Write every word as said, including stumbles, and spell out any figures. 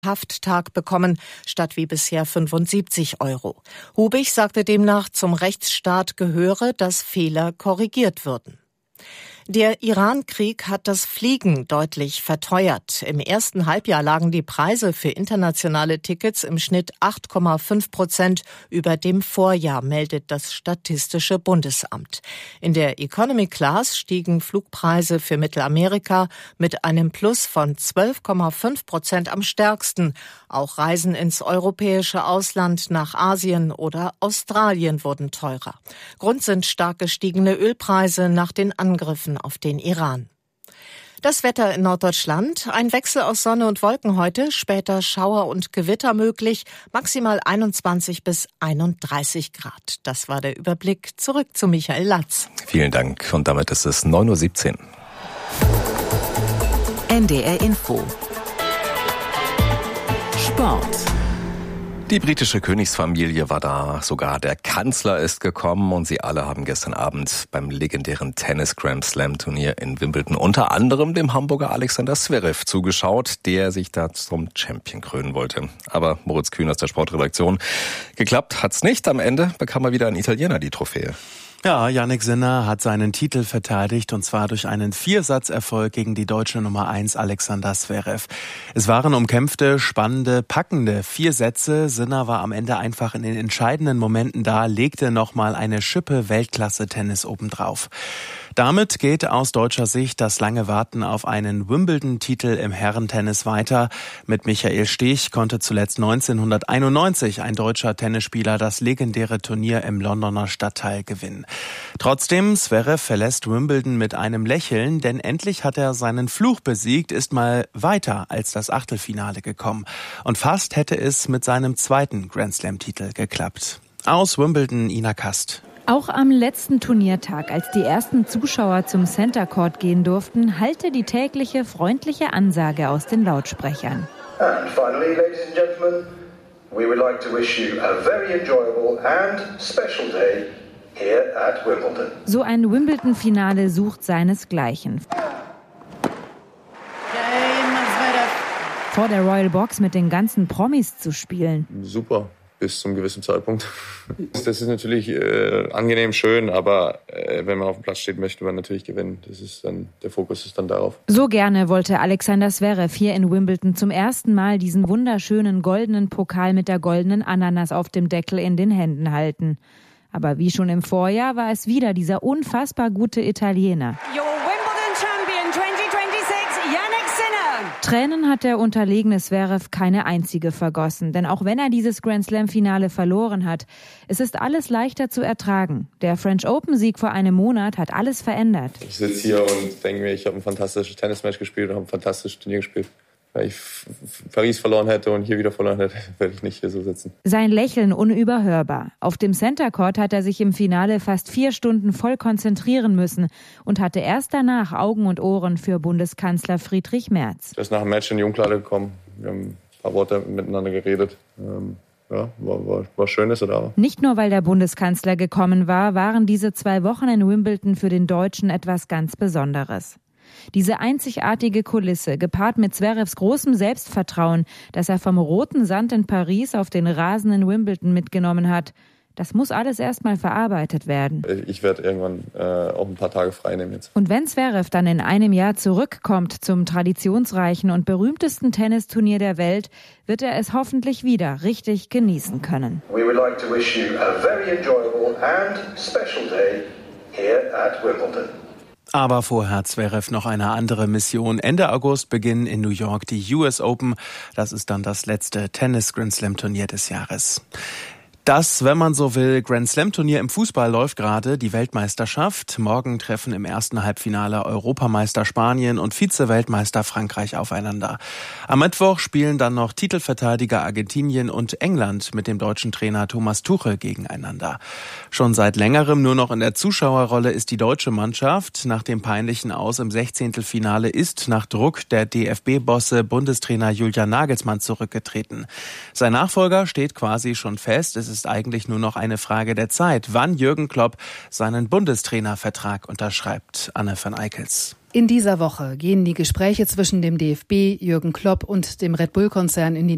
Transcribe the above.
Hafttag bekommen, statt wie bisher fünfundsiebzig Euro. Hubig sagte demnach, zum Rechtsstaat gehöre, dass Fehler korrigiert würden. Der Iran-Krieg hat das Fliegen deutlich verteuert. Im ersten Halbjahr lagen die Preise für internationale Tickets im Schnitt acht Komma fünf Prozent über dem Vorjahr, meldet das Statistische Bundesamt. In der Economy Class stiegen Flugpreise für Mittelamerika mit einem Plus von zwölf Komma fünf Prozent am stärksten. Auch Reisen ins europäische Ausland, nach Asien oder Australien wurden teurer. Grund sind stark gestiegene Ölpreise nach den Angriffen auf den Iran. Das Wetter in Norddeutschland: ein Wechsel aus Sonne und Wolken heute, später Schauer und Gewitter möglich, maximal einundzwanzig bis einunddreißig Grad. Das war der Überblick. Zurück zu Michael Latz. Vielen Dank und damit ist es neun Uhr siebzehn. N D R Info. Sport. Die britische Königsfamilie war da, sogar der Kanzler ist gekommen und sie alle haben gestern Abend beim legendären Tennis-Grand-Slam-Turnier in Wimbledon unter anderem dem Hamburger Alexander Zverev zugeschaut, der sich da zum Champion krönen wollte. Aber Moritz Kühn aus der Sportredaktion, geklappt hat's nicht. Am Ende bekam mal wieder ein Italiener die Trophäe. Ja, Jannik Sinner hat seinen Titel verteidigt und zwar durch einen Viersatzerfolg gegen die deutsche Nummer eins Alexander Zverev. Es waren umkämpfte, spannende, packende vier Sätze. Sinner war am Ende einfach in den entscheidenden Momenten da, legte nochmal eine Schippe Weltklasse-Tennis obendrauf. Damit geht aus deutscher Sicht das lange Warten auf einen Wimbledon-Titel im Herrentennis weiter. Mit Michael Stich konnte zuletzt neunzehnhunderteinundneunzig ein deutscher Tennisspieler das legendäre Turnier im Londoner Stadtteil gewinnen. Trotzdem, Zverev verlässt Wimbledon mit einem Lächeln, denn endlich hat er seinen Fluch besiegt, ist mal weiter als das Achtelfinale gekommen. Und fast hätte es mit seinem zweiten Grand-Slam-Titel geklappt. Aus Wimbledon, Ina Kast. Auch am letzten Turniertag, als die ersten Zuschauer zum Center Court gehen durften, hallte die tägliche freundliche Ansage aus den Lautsprechern. And finally, ladies and gentlemen, we would like to wish you a very enjoyable and special day here at Wimbledon. So ein Wimbledon-Finale sucht seinesgleichen. Vor der Royal Box mit den ganzen Promis zu spielen. Super. Bis zum gewissen Zeitpunkt. Das ist natürlich äh, angenehm schön, aber äh, wenn man auf dem Platz steht, möchte man natürlich gewinnen. Das ist dann, der Fokus ist dann darauf. So gerne wollte Alexander Zverev hier in Wimbledon zum ersten Mal diesen wunderschönen goldenen Pokal mit der goldenen Ananas auf dem Deckel in den Händen halten. Aber wie schon im Vorjahr war es wieder dieser unfassbar gute Italiener. Your Wimbledon Champion zwanzig sechsundzwanzig, Jannik Sinner. Tränen hat der unterlegene Zverev keine einzige vergossen. Denn auch wenn er dieses Grand-Slam-Finale verloren hat, es ist alles leichter zu ertragen. Der French Open-Sieg vor einem Monat hat alles verändert. Ich sitze hier und denke mir, ich habe ein fantastisches Tennismatch gespielt und habe ein fantastisches Turnier gespielt. Wenn ich Paris verloren hätte und hier wieder verloren hätte, würde ich nicht hier so sitzen. Sein Lächeln unüberhörbar. Auf dem Center Court hat er sich im Finale fast vier Stunden voll konzentrieren müssen und hatte erst danach Augen und Ohren für Bundeskanzler Friedrich Merz. Er ist nach dem Match in die Umkleide gekommen. Wir haben ein paar Worte miteinander geredet. Ähm, ja, war, war, war schön, dass er da war. Nicht nur, weil der Bundeskanzler gekommen war, waren diese zwei Wochen in Wimbledon für den Deutschen etwas ganz Besonderes. Diese einzigartige Kulisse, gepaart mit Zverevs großem Selbstvertrauen, das er vom roten Sand in Paris auf den Rasen in Wimbledon mitgenommen hat, das muss alles erstmal verarbeitet werden. Ich werde irgendwann äh, auch ein paar Tage frei nehmen jetzt. Und wenn Zverev dann in einem Jahr zurückkommt zum traditionsreichen und berühmtesten Tennisturnier der Welt, wird er es hoffentlich wieder richtig genießen können. We would like to wish you a very enjoyable and special day here at Wimbledon. Aber vorher Zverev noch eine andere Mission. Ende August beginnen in New York die U S Open. Das ist dann das letzte Tennis-Grand-Slam-Turnier des Jahres. Das, wenn man so will, Grand-Slam-Turnier im Fußball läuft gerade, die Weltmeisterschaft. Morgen treffen im ersten Halbfinale Europameister Spanien und Vize-Weltmeister Frankreich aufeinander. Am Mittwoch spielen dann noch Titelverteidiger Argentinien und England mit dem deutschen Trainer Thomas Tuchel gegeneinander. Schon seit längerem nur noch in der Zuschauerrolle ist die deutsche Mannschaft. Nach dem peinlichen Aus im Sechzehntelfinale ist nach Druck der D F B-Bosse Bundestrainer Julian Nagelsmann zurückgetreten. Sein Nachfolger steht quasi schon fest. Es ist eigentlich nur noch eine Frage der Zeit, wann Jürgen Klopp seinen Bundestrainervertrag unterschreibt. Anne van Eickels. In dieser Woche gehen die Gespräche zwischen dem D F B, Jürgen Klopp und dem Red Bull-Konzern in die